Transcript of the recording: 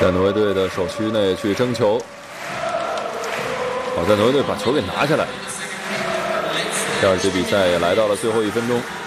在挪威队的首区内去争球，好在挪威队把球给拿下来。第二节比赛也来到了最后1分钟。